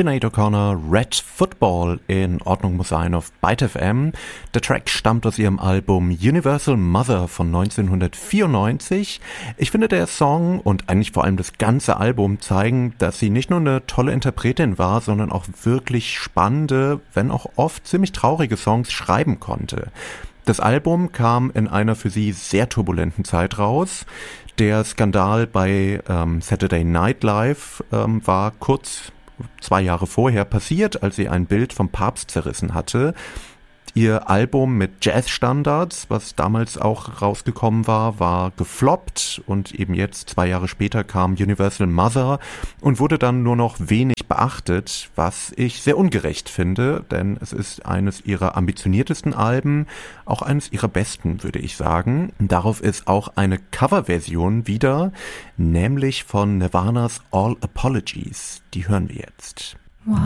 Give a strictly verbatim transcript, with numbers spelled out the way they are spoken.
Sinead O'Connor, Red Football, in Ordnung muss sein auf Byte F M. Der Track stammt aus ihrem Album Universal Mother von neunzehnhundertvierundneunzig. Ich finde, der Song und eigentlich vor allem das ganze Album zeigen, dass sie nicht nur eine tolle Interpretin war, sondern auch wirklich spannende, wenn auch oft ziemlich traurige Songs schreiben konnte. Das Album kam in einer für sie sehr turbulenten Zeit raus. Der Skandal bei ähm, Saturday Night Live ähm, war kurz zwei Jahre vorher passiert, als sie ein Bild vom Papst zerrissen hatte. Ihr Album mit Jazzstandards, was damals auch rausgekommen war, war gefloppt und eben jetzt, zwei Jahre später, kam Universal Mother und wurde dann nur noch wenig beachtet, was ich sehr ungerecht finde, denn es ist eines ihrer ambitioniertesten Alben, auch eines ihrer besten, würde ich sagen. Darauf ist auch eine Coverversion wieder, nämlich von Nirvanas All Apologies. Die hören wir jetzt.